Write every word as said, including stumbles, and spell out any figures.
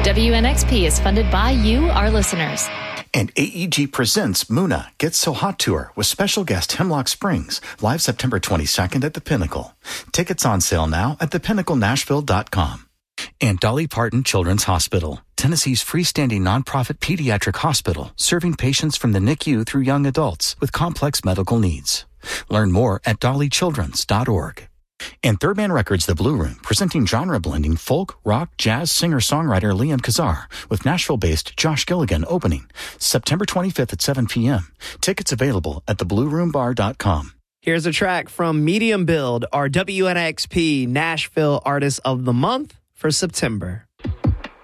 W N X P is funded by you, our listeners. And A E G presents Muna Gets So Hot Tour with special guest Hemlock Springs, live September twenty-second at the Pinnacle. Tickets on sale now at the pinnacle nashville dot com. And Dolly Parton Children's Hospital, Tennessee's freestanding nonprofit pediatric hospital, serving patients from the N I C U through young adults with complex medical needs. Learn more at dolly children's dot org. And Third Man Records, The Blue Room, presenting genre-blending folk, rock, jazz singer-songwriter Liam Kazar with Nashville-based Josh Gilligan opening September twenty-fifth at seven p.m. Tickets available at the blue room bar dot com. Here's a track from Medium Build, our W N X P Nashville Artist of the Month for September.